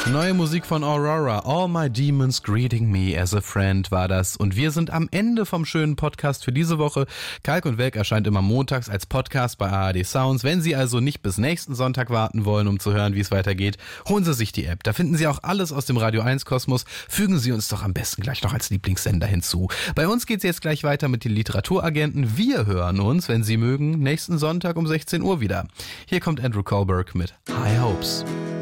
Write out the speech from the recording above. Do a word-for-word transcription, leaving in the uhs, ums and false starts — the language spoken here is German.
Neue Musik von Aurora, All My Demons Greeting Me as a Friend war das. Und wir sind am Ende vom schönen Podcast für diese Woche. Kalk und Welk erscheint immer montags als Podcast bei A R D Sounds. Wenn Sie also nicht bis nächsten Sonntag warten wollen, um zu hören, wie es weitergeht, holen Sie sich die App. Da finden Sie auch alles aus dem Radio eins Kosmos. Fügen Sie uns doch am besten gleich noch als Lieblingssender hinzu. Bei uns geht's jetzt gleich weiter mit den Literaturagenten. Wir hören uns, wenn Sie mögen, nächsten Sonntag um sechzehn Uhr wieder. Hier kommt Andrew Kohlberg mit High Hopes.